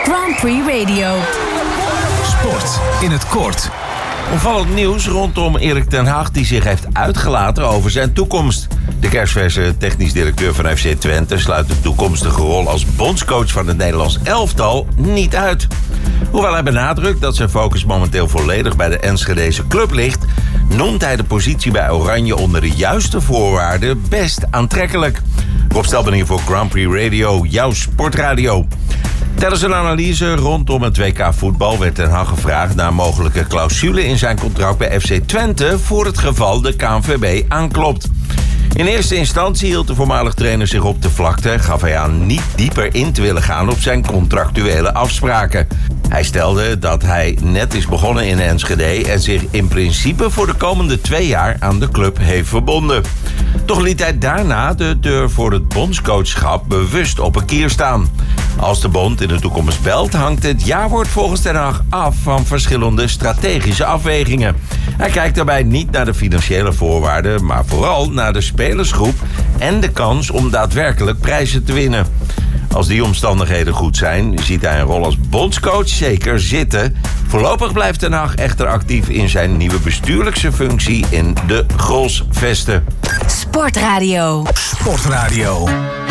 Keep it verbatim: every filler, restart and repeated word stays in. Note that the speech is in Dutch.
Grand Prix Radio. Sport in het kort. Opvallend nieuws rondom Erik ten Hag, die zich heeft uitgelaten over zijn toekomst. De kerstverse technisch directeur van F C Twente sluit de toekomstige rol als bondscoach van het Nederlands elftal niet uit. Hoewel hij benadrukt dat zijn focus momenteel volledig bij de Enschedese club ligt, noemt hij de positie bij Oranje onder de juiste voorwaarden best aantrekkelijk. Rob Stelbening voor Grand Prix Radio, jouw sportradio. Tijdens een analyse rondom het W K voetbal werd Ten Hag gevraagd naar mogelijke clausule in zijn contract bij F C Twente voor het geval de K N V B aanklopt. In eerste instantie hield de voormalig trainer zich op de vlakte en gaf hij aan niet dieper in te willen gaan op zijn contractuele afspraken. Hij stelde dat hij net is begonnen in Enschede en zich in principe voor de komende twee jaar aan de club heeft verbonden. Toch liet hij daarna de deur voor het bondscoachschap bewust op een kier staan. Als de bond in de toekomst belt, hangt het jaarwoord volgens Ten Hag af van verschillende strategische afwegingen. Hij kijkt daarbij niet naar de financiële voorwaarden, maar vooral naar de spelersgroep en de kans om daadwerkelijk prijzen te winnen. Als die omstandigheden goed zijn, ziet hij een rol als bondscoach zeker zitten. Voorlopig blijft Ten Hag echter actief in zijn nieuwe bestuurlijkse functie in de Grolsvesten. Sportradio. Sportradio.